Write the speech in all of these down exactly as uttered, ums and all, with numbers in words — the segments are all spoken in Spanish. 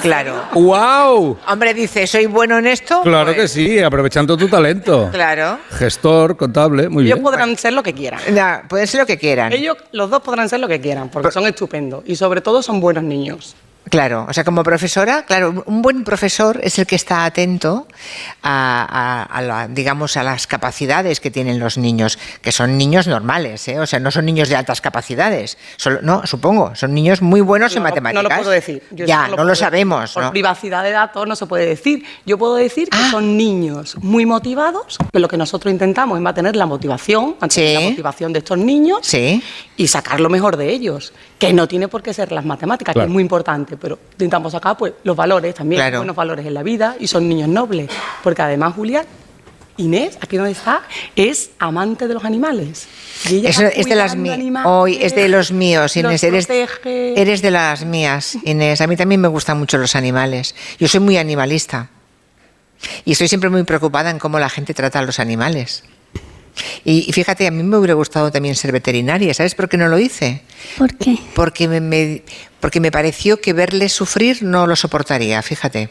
Claro. ¡Wow! Hombre, dice, ¿soy bueno en esto? Claro Pues, que sí, aprovechando tu talento. Claro. Gestor, contable, muy Ellos bien. podrán ser lo que quieran. Ya, pueden ser lo que quieran. Ellos, los dos podrán ser lo que quieran, porque son estupendos. Y sobre todo son buenos niños. Claro, o sea, como profesora, claro, un buen profesor es el que está atento a, a, a la, digamos, a las capacidades que tienen los niños, que son niños normales, ¿eh? O sea, no son niños de altas capacidades, solo, no, supongo, son niños muy buenos no, en matemáticas. No lo puedo decir. Yo ya, no lo, lo, lo sabemos. Por ¿no? privacidad de datos no se puede decir. Yo puedo decir que Ah. son niños muy motivados, que lo que nosotros intentamos es mantener la motivación, mantener Sí. la motivación de estos niños Sí. y sacar lo mejor de ellos, que no tiene por qué ser las matemáticas, Claro. que es muy importante, pero intentamos sacar pues, los valores también, Claro. buenos valores en la vida, y son niños nobles, porque además, Julia, Inés, aquí donde está, es amante de los animales. Y ella Eso va es de las cuidando mías. animales, Hoy es de los míos, Inés. los Eres, protege. eres de las mías, Inés. A mí también me gustan mucho los animales. Yo soy muy animalista. Y estoy siempre muy preocupada en cómo la gente trata a los animales. Y, y fíjate, a mí me hubiera gustado también ser veterinaria. ¿Sabes por qué no lo hice? ¿Por qué? Porque me, me- porque me pareció que verles sufrir no lo soportaría, fíjate.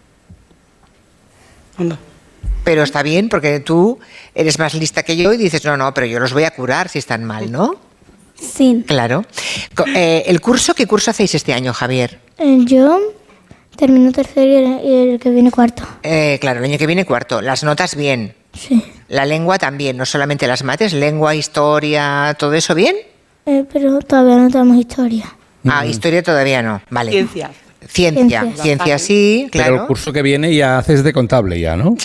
Anda. Pero está bien, porque tú eres más lista que yo y dices, no, no, pero yo los voy a curar si están mal, ¿no? Sí. Claro. Co- eh, ¿El curso, qué curso hacéis este año, Javier? Eh, Yo termino tercero y el, y el que viene cuarto. Eh, claro, el año que viene cuarto. Las notas bien. Sí. La lengua también, no solamente las mates, lengua, historia, todo eso bien. Eh, pero todavía no tenemos historia. Ah, historia todavía no. Vale. Ciencias. Ciencia, Ciencias. ciencia sí, Pero claro. el curso que viene ya haces de contable ya, ¿no?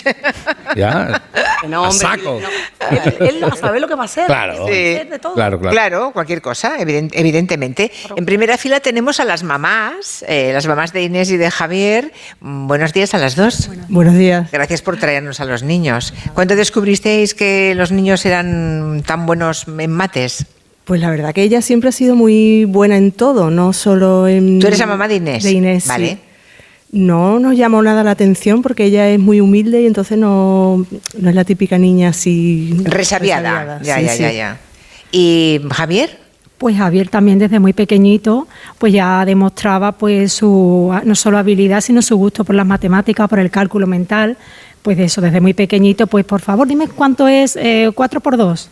Ya. Que no, A hombre, saco. no. Él, él va a saber lo que va a hacer. Claro. Va a hacer de todo. Claro, claro. Claro, cualquier cosa, eviden- evidentemente. En primera fila tenemos a las mamás, eh, las mamás de Inés y de Javier. Mm, Buenos días a las dos. Buenos días. Gracias por traernos a los niños. ¿Cuándo descubristeis que los niños eran tan buenos en mates? Pues la verdad que ella siempre ha sido muy buena en todo, no solo en... Tú eres la mamá de Inés. De Inés, Vale. sí. No nos llamó nada la atención porque ella es muy humilde y entonces no, no es la típica niña así... Resabiada. Ya, Sí, ya, sí. ya, ya. ¿Y Javier? Pues Javier también desde muy pequeñito pues ya demostraba pues su no solo habilidad sino su gusto por las matemáticas, por el cálculo mental, pues de eso desde muy pequeñito pues por favor dime cuánto es eh, cuatro por dos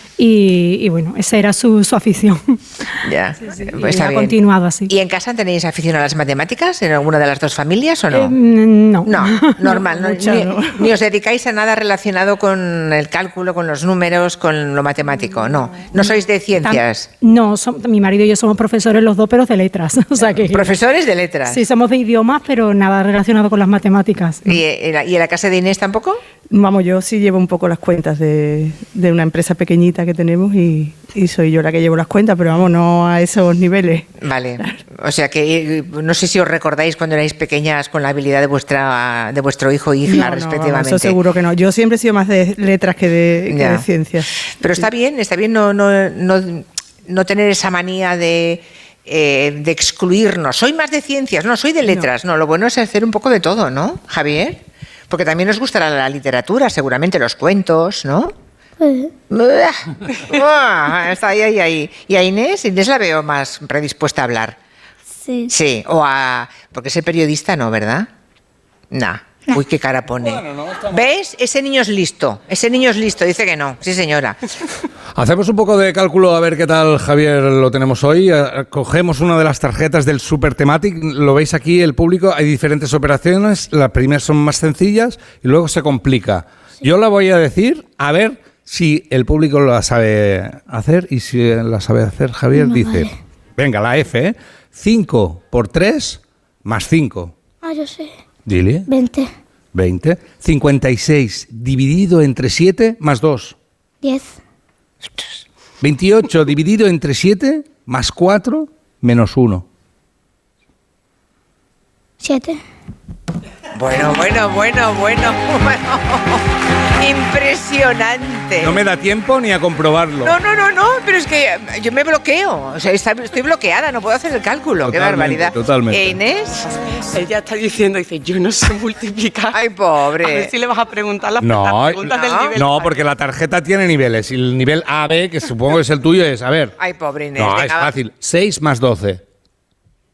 y, y bueno esa era su, su afición. Ya. Sí, Pues y está ha bien. continuado así. ¿Y en casa tenéis afición a las matemáticas en alguna de las dos familias o no? Eh, no. No, normal. no, mucho ni, no. ni os dedicáis a nada relacionado con el cálculo, con los números, con lo matemático. No, no sois de Tam- ciencias. No, som- mi marido y yo somos profesores los dos, pero de letras. O sea que, Profesores de letras. sí, somos de idiomas, pero nada relacionado con las matemáticas. ¿Y, en la, ¿Y en la casa de Inés tampoco? Vamos, yo sí llevo un poco las cuentas de, de una empresa pequeñita que tenemos y, y soy yo la que llevo las cuentas, pero vamos, no a esos niveles. Vale. O sea que eh, no sé si os recordáis cuando erais pequeñas con la habilidad de vuestra de vuestro hijo o hija, No, no, respectivamente. vamos, eso seguro que no. Yo siempre he sido más de letras que de, que Ya. de ciencias. Pero está bien, está bien no, no, no, no tener esa manía de, eh, de excluirnos. Soy más de ciencias, no, soy de letras. No. Lo bueno es hacer un poco de todo, ¿no, Javier? Porque también os gustará la literatura, seguramente los cuentos, ¿no? Pues, Ah, está ahí, ahí, ahí. Y a Inés, Inés la veo más predispuesta a hablar. sí. Sí, o a... Porque ser periodista no, ¿verdad? Nah. Uy, qué cara pone. ¿Ves? Ese niño es listo. Ese niño es listo. Dice que no. Sí, señora. Hacemos un poco de cálculo a ver qué tal, Javier, lo tenemos hoy. Eh, Cogemos una de las tarjetas del Super Thematic. Lo veis aquí, el público. Hay diferentes operaciones. Las primeras son más sencillas y luego se complica. Yo la voy a decir, a ver si el público la sabe hacer. Y si la sabe hacer, Javier No, dice... vale. Venga, la F, ¿eh? cinco por tres más cinco. Ah, yo sé. Dile. veinte. veinte. cincuenta y seis dividido entre siete más dos. diez. veintiocho dividido entre siete más cuatro menos uno. siete. Bueno, bueno, bueno, bueno. Impresionante. No me da tiempo ni a comprobarlo. No, no, no, no, pero es que yo me bloqueo. O sea, está- estoy bloqueada, no puedo hacer el cálculo. Qué Totalmente, barbaridad. totalmente. ¿E Inés? Ella está diciendo, dice, yo no sé multiplicar. Ay, A ver pobre. si le vas a preguntar las, No, las preguntas del no, nivel. No, porque la tarjeta tiene niveles. Y el nivel A B, que supongo que es el tuyo, es, a ver. Ay, pobre Inés. No, venga, es va. fácil. seis más doce.